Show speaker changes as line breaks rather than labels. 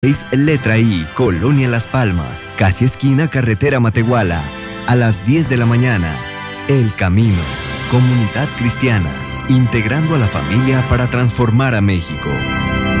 letra I, Colonia Las Palmas, casi esquina Carretera Matehuala. A las 10 de la mañana. El Camino, comunidad cristiana, integrando a la familia para transformar a México.